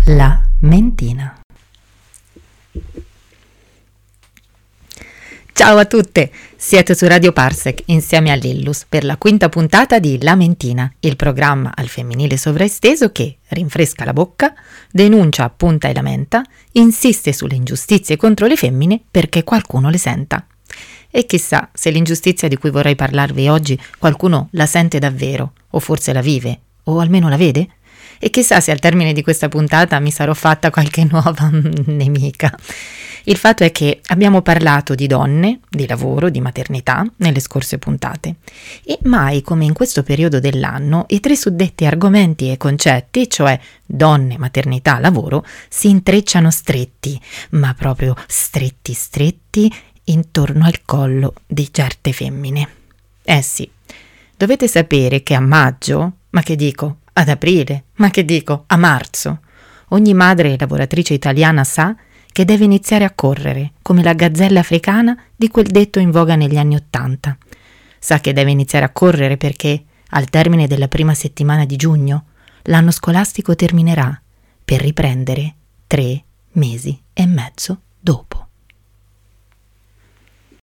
La mentina. Ciao a tutte, siete su Radio Parsec insieme a Lillus per la quinta puntata di La mentina, il programma al femminile sovraesteso che rinfresca la bocca, denuncia a punta e lamenta, insiste sulle ingiustizie contro le femmine perché qualcuno le senta. E chissà se l'ingiustizia di cui vorrei parlarvi oggi qualcuno la sente davvero, o forse la vive, o almeno la vede? E chissà se al termine di questa puntata mi sarò fatta qualche nuova nemica. Il fatto è che abbiamo parlato di donne, di lavoro, di maternità nelle scorse puntate e mai come in questo periodo dell'anno i tre suddetti argomenti e concetti, cioè donne, maternità, lavoro, si intrecciano stretti, ma proprio stretti intorno al collo di certe femmine. Sì, dovete sapere che a maggio, ma che dico, ad aprile, ma che dico, a marzo, ogni madre lavoratrice italiana sa che deve iniziare a correre, come la gazzella africana di quel detto in voga negli anni '80. Sa che deve iniziare a correre perché, al termine della prima settimana di giugno, l'anno scolastico terminerà per riprendere 3 mesi e mezzo dopo.